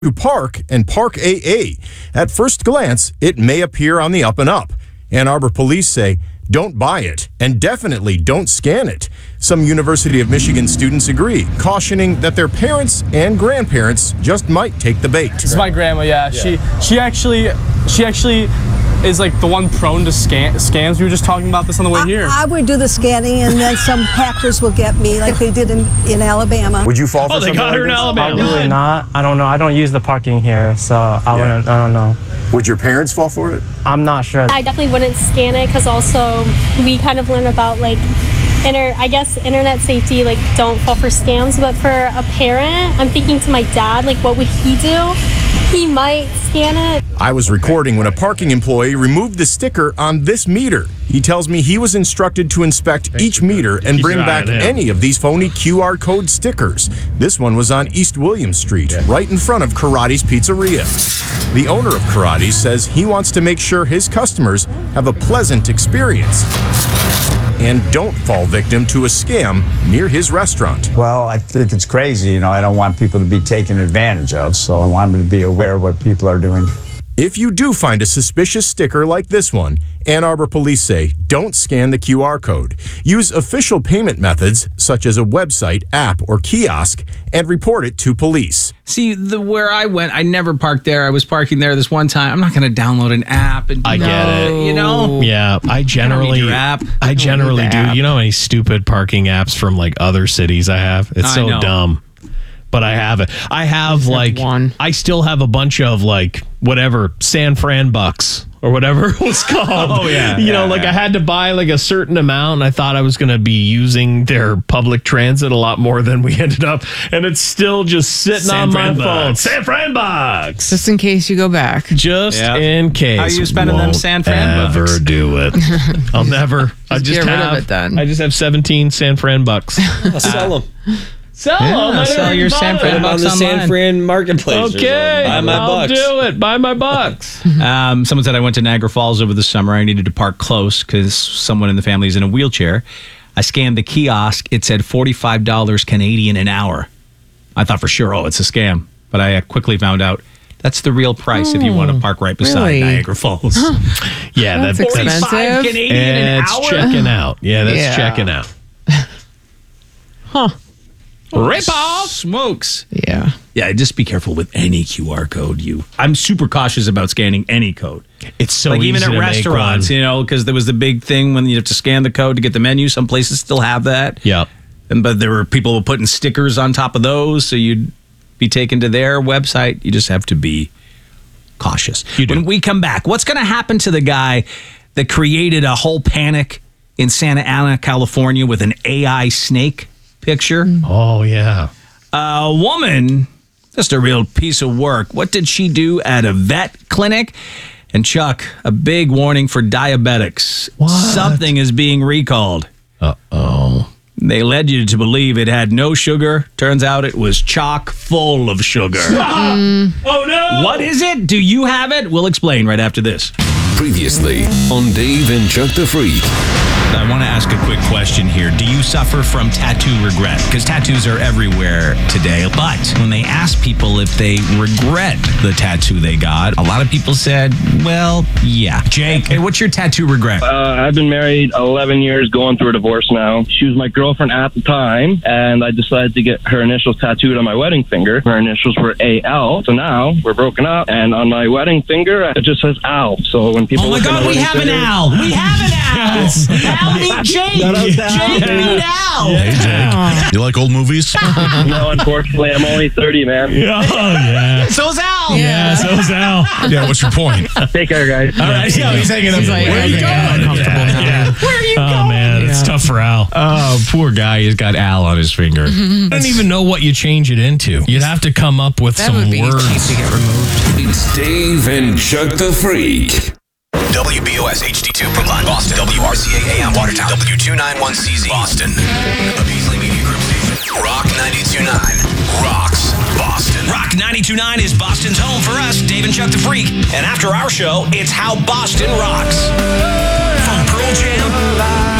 to Park and Park AA. At first glance, it may appear on the up and up. Ann Arbor police say, don't buy it, and definitely don't scan it. Some University of Michigan students agree, cautioning that their parents and grandparents just might take the bait. It's my grandma, yeah. She actually is like the one prone to scams. We were just talking about this on the way here. I would do the scanning, and then some hackers will get me like they did in Alabama. Would you fall for they got her in Alabama. Probably not. I don't know. I don't use the parking here, so I don't know. Would your parents fall for it? I'm not sure. I definitely wouldn't scan it because also we kind of learn about like internet safety, like don't fall for scams. But for a parent, I'm thinking to my dad, like what would he do? He might scan it. I was recording when a parking employee removed the sticker on this meter. He tells me he was instructed to inspect each meter and bring back any of these phony QR code stickers. This one was on East William Street, right in front of Karate's Pizzeria. The owner of Karate's says he wants to make sure his customers have a pleasant experience and don't fall victim to a scam near his restaurant. Well, I think it's crazy. I don't want people to be taken advantage of, so I want them to be aware of what people are doing. If you do find a suspicious sticker like this one, Ann Arbor police say don't scan the QR code. Use official payment methods such as a website, app, or kiosk and report it to police. See, where I went, I never parked there. I was parking there this one time. I'm not going to download an app. And I get it. You know? Yeah, I generally do. You know how many stupid parking apps from like other cities I have? It's so dumb. But I have it. I have like one. I still have a bunch of like whatever San Fran bucks or whatever it was called. Oh yeah. I had to buy like a certain amount and I thought I was going to be using their public transit a lot more than we ended up. And it's still just sitting on my phone. San Fran bucks. Just in case you go back. Just in case. How are you spending them San Fran bucks? Never do it. I'll never. I just get rid of it then. I just have 17 San Fran bucks. Sell them. Sell your San Fran bucks on the San Fran marketplace. Okay, buy my bucks. I'll do it. Buy my bucks. Someone said I went to Niagara Falls over the summer. I needed to park close because someone in the family is in a wheelchair. I scanned the kiosk. It said $45 Canadian an hour. I thought for sure, it's a scam. But I quickly found out that's the real price if you want to park right beside Niagara Falls. Yeah, that's expensive. 45 Canadian an hour? It's checking out. Yeah, that's checking out. Huh. Rip-off smokes. Yeah. Yeah, just be careful with any QR code. I'm super cautious about scanning any code. It's so like easy even at to restaurants, because there was the big thing when you have to scan the code to get the menu. Some places still have that. Yep. But there were people putting stickers on top of those, so you'd be taken to their website. You just have to be cautious. When we come back, what's going to happen to the guy that created a whole panic in Santa Ana, California with an AI snake picture? Oh, yeah. A woman, just a real piece of work. What did she do at a vet clinic? And Chuck, a big warning for diabetics. What? Something is being recalled. Uh-oh. They led you to believe it had no sugar. Turns out it was chock full of sugar. Oh, no! What is it? Do you have it? We'll explain right after this. Previously on Dave and Chuck the Freak. I want to ask a quick question here. Do you suffer from tattoo regret? Because tattoos are everywhere today. But when they asked people if they regret the tattoo they got, a lot of people said, well, yeah. Jake, hey, what's your tattoo regret? I've been married 11 years, going through a divorce now. She was my girlfriend at the time, and I decided to get her initials tattooed on my wedding finger. Her initials were AL. So now we're broken up, and on my wedding finger, it just says Al. So when people we have an Al. We have an Al. Al meet Jake. Jake meet Al. Hey, Jake. You like old movies? No, unfortunately, I'm only 30, man. Oh, yeah. So's Al. Yeah, so's Al. Yeah, what's your point? Take care, guys. All right, he's hanging up. Like, Where are you going? Yeah. Where are you going? Oh, man, it's tough for Al. Oh, poor guy. He's got Al on his finger. I don't even know what you change it into. You'd have to come up with some would be words. cheap to get removed. It's Dave and Chuck the Freak. WBOS HD2 Brookline, Boston. WRCA AM Watertown. W291CZ Boston. A Beasley Media Group station. Rock 92.9 rocks Boston. Rock 92.9 is Boston's home for us, Dave and Chuck the Freak. And after our show, it's How Boston Rocks. From Pearl Jam